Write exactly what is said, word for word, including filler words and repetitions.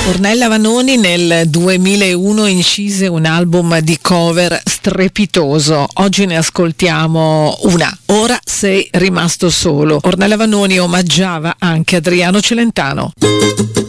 Ornella Vanoni nel duemilauno incise un album di cover strepitoso. Oggi ne ascoltiamo una. Ora sei rimasto solo. Ornella Vanoni omaggiava anche Adriano Celentano.